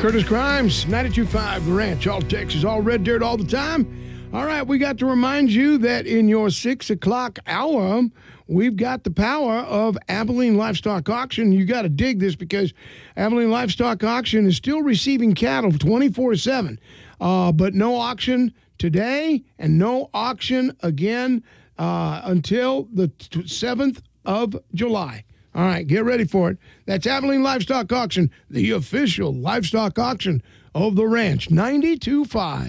Curtis Grimes, 92.5 The Ranch, all Texas, all red dirt all the time. All right, we got to remind you that in your 6 o'clock hour, we've got the power of Abilene Livestock Auction. You got to dig this because Abilene Livestock Auction is still receiving cattle 24/7, but no auction today and no auction again until the 7th of July. All right, get ready for it. That's Abilene Livestock Auction, the official livestock auction of the ranch. 92.5.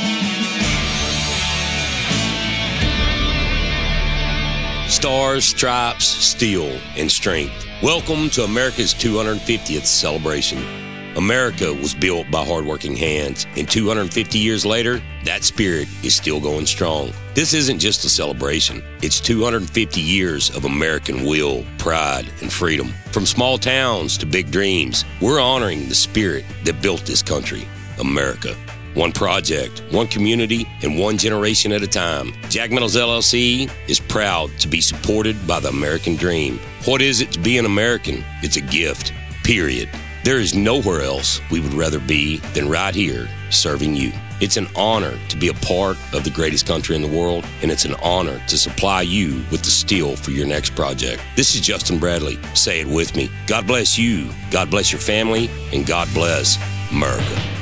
Stars, stripes, steel, and strength. Welcome to America's 250th celebration. America was built by hardworking hands, and 250 years later, that spirit is still going strong. This isn't just a celebration. It's 250 years of American will, pride, and freedom. From small towns to big dreams, we're honoring the spirit that built this country, America. One project, one community, and one generation at a time. Jack Metals LLC is proud to be supported by the American dream. What is it to be an American? It's a gift, period. There is nowhere else we would rather be than right here serving you. It's an honor to be a part of the greatest country in the world, and it's an honor to supply you with the steel for your next project. This is Justin Bradley. Say it with me. God bless you, God bless your family, and God bless America.